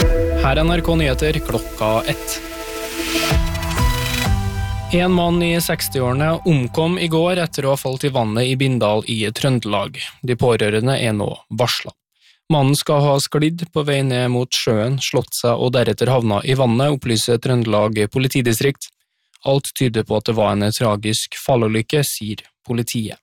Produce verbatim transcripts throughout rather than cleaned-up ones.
Her er N R K Nyheter klokka ett. En mann i sekstiårene omkom i går etter å ha falt i vannet i Bindal i Trøndelag. De pårørende er nå varslet. Mannen skal ha sklidd på vei ned mot sjøen, slått seg og deretter havna i vannet, opplyser Trøndelag politidistrikt. Alt tyder på at det var en tragisk fallulykke, sier politiet.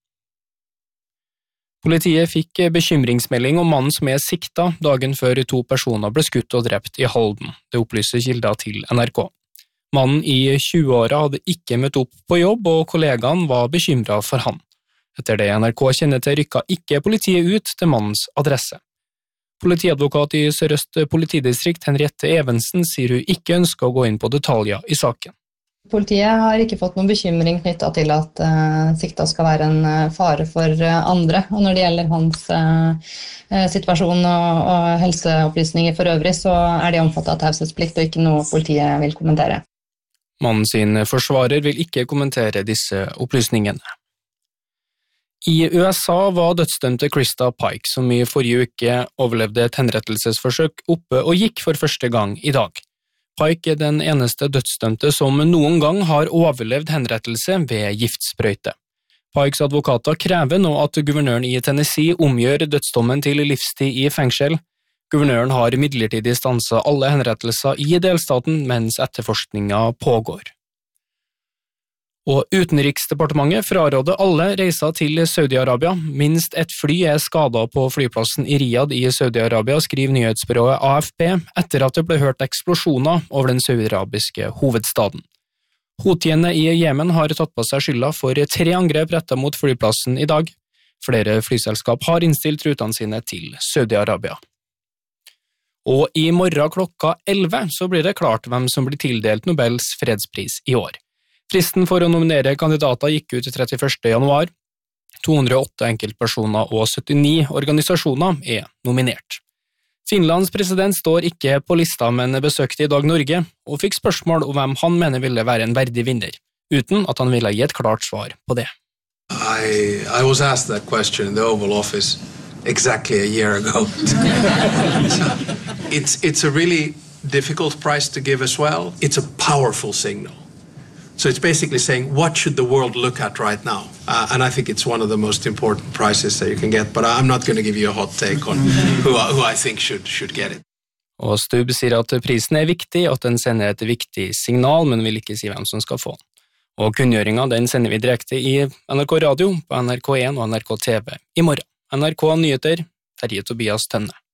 Politiet fikk bekymringsmelding om mannen som er sikta dagen før to personer ble skutt og drept i Halden. Det opplyser kilder til N R K. Mannen i tjueåra hadde ikke møtt opp på jobb, og kollegaen var bekymret for han. Etter det N R K kjenner til, rykka ikke politiet ut til mannens adresse. Politiadvokat i Sør-Øst politidistrikt, Henriette Evensen, sier hun ikke ønsker å gå inn på detaljer i saken. Politiet har ikke fått noen bekymring knyttet til at uh, sikta skal være en uh, fare for uh, andre. Og når det gjelder hans uh, situasjon og, og helseopplysninger for øvrig, så er de omfattet av taushetsplikt og ikke noe politiet vil kommentere. Mannen sin forsvarer vil ikke kommentere disse opplysningene. I U S A var dødsdømte Krista Pike, som i forrige uke overlevde et henrettelsesforsøk, oppe og gikk for første gang i dag. Pike er den eneste dødsdømte som noen gang har overlevd henrettelse ved giftsprøyte. Pikes advokater krever nå at guvernøren i Tennessee omgjør dødsdommen til livstid i fengsel. Guvernøren har midlertidig stanset alle henrettelser i delstaten mens etterforskningen pågår. Og Utenriksdepartementet fraråder alle reiser til Saudi-Arabia. Minst et fly er skadet på flyplassen i Riyadh i Saudi-Arabia, skriver nyhetsbyrået A F P, etter at det ble hørt eksplosjoner over den saudi-arabiske hovedstaden. Houthiene i Jemen har tatt på seg skylda for tre angrep rettet mot flyplassen i dag. Flere flyselskap har innstilt rutene sine til Saudi-Arabia. Og i morgen klokka elleve så blir det klart hvem som blir tildelt Nobels fredspris i år. Fristen for å nominere kandidater gikk ut trettiførste januar. to hundre og åtte enkeltpersoner og syttini organisasjoner er nominert. Finlands president står ikke på lista, men besøkte i dag Norge og fikk spørsmål om hvem han mener ville være en verdig vinner, uten at han ville gi et klart svar på det. I, I was asked that question in the Oval Office exactly a year ago. it's, it's a really difficult prize to give as well. It's a powerful signal. So it's basically saying, what should the world look at right now? Uh, and I think it's one of the most important prizes that you can get, but I'm not going to give you a hot take on who, who I think should, should get it. Og Stubb sier at prisen er viktig, at den sender et viktig signal, men vil ikke si hvem som skal få den. Og kunngjøringen den sender vi direkte i N R K Radio, på N R K en og N R K T V i morgen. N R K Nyheter, Terje Tobias Tønne.